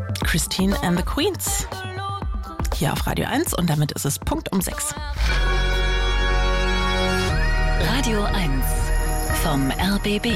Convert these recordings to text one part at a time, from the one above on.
Christine and the Queens. Hier auf Radio 1 und damit ist es Punkt um 6. Radio 1 vom RBB.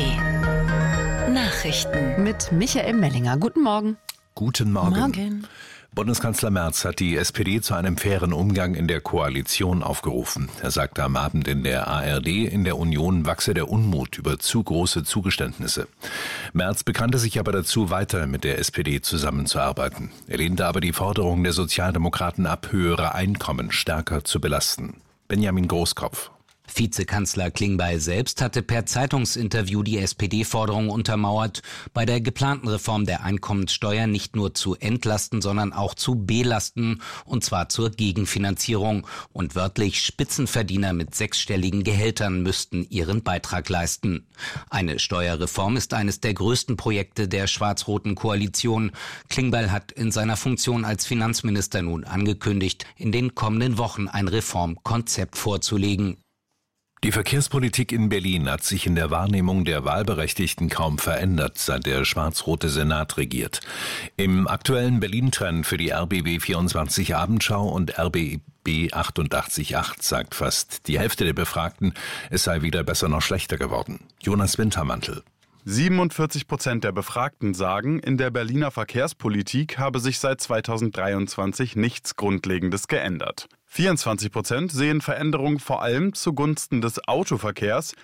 Nachrichten mit Michael Mellinger. Guten Morgen. Guten Morgen. Morgen. Bundeskanzler Merz hat die SPD zu einem fairen Umgang in der Koalition aufgerufen. Er sagte am Abend in der ARD, in der Union wachse der Unmut über zu große Zugeständnisse. Merz bekannte sich aber dazu, weiter mit der SPD zusammenzuarbeiten. Er lehnte aber die Forderung der Sozialdemokraten ab, höhere Einkommen stärker zu belasten. Benjamin Großkopf. Vizekanzler Klingbeil selbst hatte per Zeitungsinterview die SPD-Forderung untermauert, bei der geplanten Reform der Einkommenssteuer nicht nur zu entlasten, sondern auch zu belasten, und zwar zur Gegenfinanzierung. Und wörtlich Spitzenverdiener mit sechsstelligen Gehältern müssten ihren Beitrag leisten. Eine Steuerreform ist eines der größten Projekte der schwarz-roten Koalition. Klingbeil hat in seiner Funktion als Finanzminister nun angekündigt, in den kommenden Wochen ein Reformkonzept vorzulegen. Die Verkehrspolitik in Berlin hat sich in der Wahrnehmung der Wahlberechtigten kaum verändert, seit der schwarz-rote Senat regiert. Im aktuellen Berlin-Trend für die RBB 24 Abendschau und RBB 88.8 sagt fast die Hälfte der Befragten, es sei weder besser noch schlechter geworden. Jonas Wintermantel. 47% der Befragten sagen, in der Berliner Verkehrspolitik habe sich seit 2023 nichts Grundlegendes geändert. 24% sehen Veränderungen vor allem zugunsten des Autoverkehrs,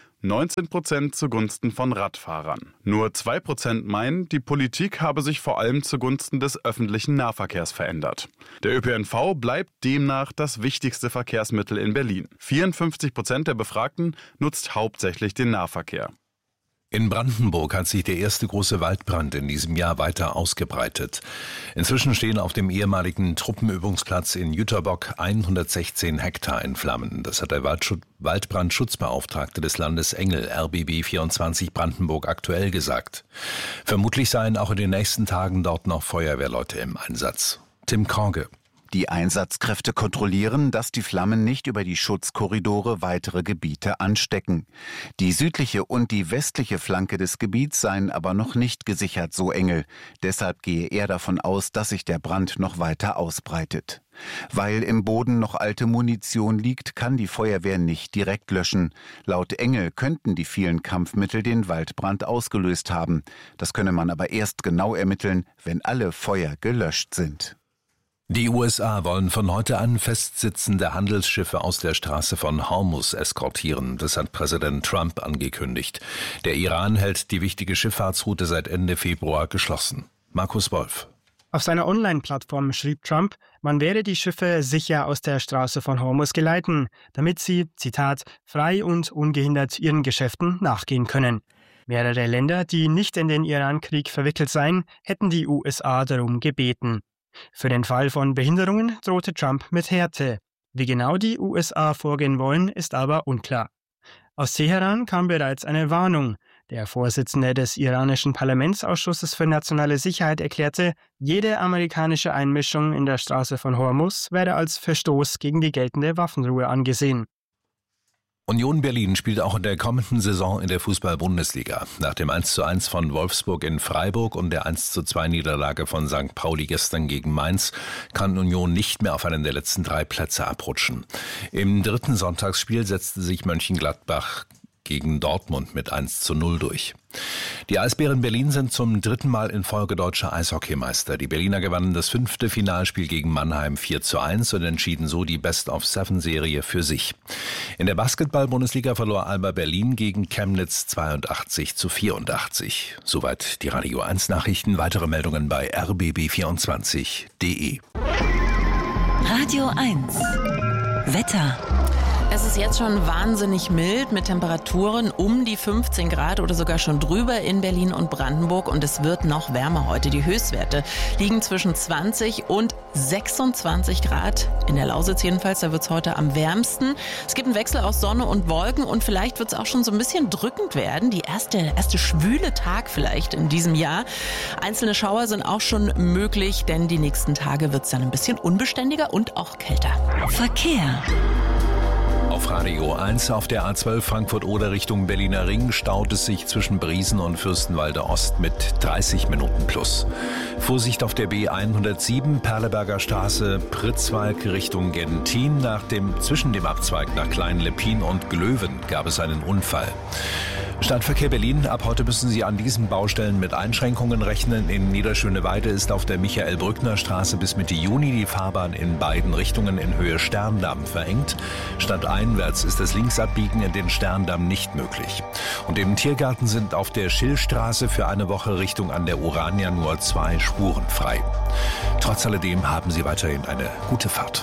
19% zugunsten von Radfahrern. Nur 2% meinen, die Politik habe sich vor allem zugunsten des öffentlichen Nahverkehrs verändert. Der ÖPNV bleibt demnach das wichtigste Verkehrsmittel in Berlin. 54% der Befragten nutzt hauptsächlich den Nahverkehr. In Brandenburg hat sich der erste große Waldbrand in diesem Jahr weiter ausgebreitet. Inzwischen stehen auf dem ehemaligen Truppenübungsplatz in Jüterbock 116 Hektar in Flammen. Das hat der Waldbrandschutzbeauftragte des Landes Engel, RBB 24 Brandenburg, aktuell gesagt. Vermutlich seien auch in den nächsten Tagen dort noch Feuerwehrleute im Einsatz. Tim Korge. Die Einsatzkräfte kontrollieren, dass die Flammen nicht über die Schutzkorridore weitere Gebiete anstecken. Die südliche und die westliche Flanke des Gebiets seien aber noch nicht gesichert, so Engel. Deshalb gehe er davon aus, dass sich der Brand noch weiter ausbreitet. Weil im Boden noch alte Munition liegt, kann die Feuerwehr nicht direkt löschen. Laut Engel könnten die vielen Kampfmittel den Waldbrand ausgelöst haben. Das könne man aber erst genau ermitteln, wenn alle Feuer gelöscht sind. Die USA wollen von heute an festsitzende Handelsschiffe aus der Straße von Hormuz eskortieren. Das hat Präsident Trump angekündigt. Der Iran hält die wichtige Schifffahrtsroute seit Ende Februar geschlossen. Markus Wolf. Auf seiner Online-Plattform schrieb Trump, man werde die Schiffe sicher aus der Straße von Hormuz geleiten, damit sie, Zitat, frei und ungehindert ihren Geschäften nachgehen können. Mehrere Länder, die nicht in den Iran-Krieg verwickelt seien, hätten die USA darum gebeten. Für den Fall von Behinderungen drohte Trump mit Härte. Wie genau die USA vorgehen wollen, ist aber unklar. Aus Teheran kam bereits eine Warnung. Der Vorsitzende des iranischen Parlamentsausschusses für nationale Sicherheit erklärte, jede amerikanische Einmischung in der Straße von Hormuz werde als Verstoß gegen die geltende Waffenruhe angesehen. Union Berlin spielt auch in der kommenden Saison in der Fußball-Bundesliga. Nach dem 1:1 von Wolfsburg in Freiburg und der 1:2-Niederlage von St. Pauli gestern gegen Mainz kann Union nicht mehr auf einen der letzten 3 Plätze abrutschen. Im dritten Sonntagsspiel setzte sich Mönchengladbach gegen Dortmund mit 1:0 durch. Die Eisbären Berlin sind zum 3. Mal in Folge deutscher Eishockeymeister. Die Berliner gewannen das 5. Finalspiel gegen Mannheim 4:1 und entschieden so die Best-of-7-Serie für sich. In der Basketball-Bundesliga verlor Alba Berlin gegen Chemnitz 82:84. Soweit die Radio 1 Nachrichten. Weitere Meldungen bei rbb24.de. Radio 1 Wetter. Es ist jetzt schon wahnsinnig mild mit Temperaturen um die 15 Grad oder sogar schon drüber in Berlin und Brandenburg und es wird noch wärmer heute. Die Höchstwerte liegen zwischen 20 und 26 Grad. In der Lausitz jedenfalls, da wird es heute am wärmsten. Es gibt einen Wechsel aus Sonne und Wolken und vielleicht wird es auch schon so ein bisschen drückend werden. Der erste schwüle Tag vielleicht in diesem Jahr. Einzelne Schauer sind auch schon möglich, denn die nächsten Tage wird es dann ein bisschen unbeständiger und auch kälter. Verkehr. auf Radio 1. Auf der A12 Frankfurt-Oder Richtung Berliner Ring staut es sich zwischen Briesen und Fürstenwalde Ost mit 30 Minuten plus. Vorsicht auf der B107 Perleberger Straße Pritzwalk Richtung Gentin. Zwischen dem Abzweig nach Klein-Leppin und Glöwen gab es einen Unfall. Stadtverkehr Berlin. Ab heute müssen Sie an diesen Baustellen mit Einschränkungen rechnen. In Niederschöneweide ist auf der Michael-Brückner-Straße bis Mitte Juni die Fahrbahn in beiden Richtungen in Höhe Sterndamm verengt. Stadteinwärts ist das Linksabbiegen in den Sterndamm nicht möglich. Und im Tiergarten sind auf der Schillstraße für eine Woche Richtung an der Urania nur 2 Spuren frei. Trotz alledem haben Sie weiterhin eine gute Fahrt.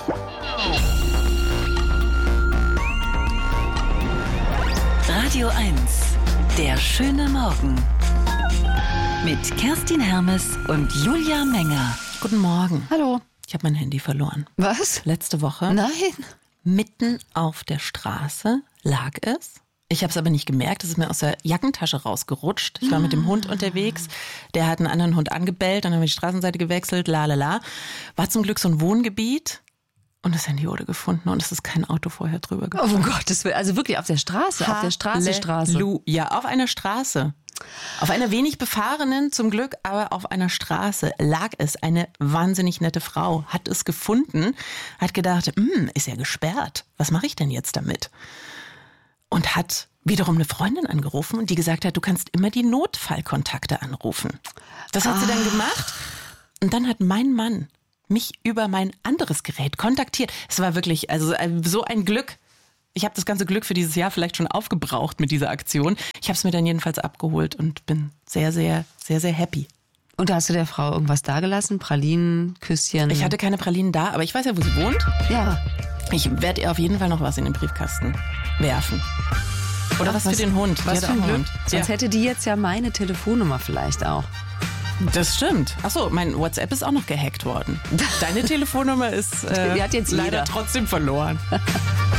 Radio 1, der schöne Morgen. Mit Kerstin Hermes und Julia Menger. Guten Morgen. Hallo. Ich habe mein Handy verloren. Was? Letzte Woche. Nein. Mitten auf der Straße lag es. Ich habe es aber nicht gemerkt. Es ist mir aus der Jackentasche rausgerutscht. Ich war mit dem Hund unterwegs. Der hat einen anderen Hund angebellt. Dann haben wir die Straßenseite gewechselt. Lalala. War zum Glück so ein Wohngebiet. Und das Handy wurde gefunden und es ist kein Auto vorher drüber gefahren. Oh Gott, also wirklich auf der Straße, auf der Straße. Ja, auf einer Straße. Auf einer wenig befahrenen, zum Glück, aber auf einer Straße lag es. Eine wahnsinnig nette Frau hat es gefunden, hat gedacht, ist ja gesperrt. Was mache ich denn jetzt damit? Und hat wiederum eine Freundin angerufen und die gesagt hat, du kannst immer die Notfallkontakte anrufen. Das hat sie dann gemacht. Und dann hat mein Mann mich über mein anderes Gerät kontaktiert. Es war wirklich so ein Glück. Ich habe das ganze Glück für dieses Jahr vielleicht schon aufgebraucht mit dieser Aktion. Ich habe es mir dann jedenfalls abgeholt und bin sehr, sehr, sehr, sehr happy. Und hast du der Frau irgendwas dagelassen? Pralinen, Küsschen? Ich hatte keine Pralinen da, aber ich weiß ja, wo sie wohnt. Ja. Ich werde ihr auf jeden Fall noch was in den Briefkasten werfen. Oder was für den Hund. Was für ein Glück. Sonst Ja. hätte die jetzt ja meine Telefonnummer vielleicht auch. Das stimmt. Achso, mein WhatsApp ist auch noch gehackt worden. Deine Telefonnummer ist Die hat jetzt leider jeder. trotzdem verloren.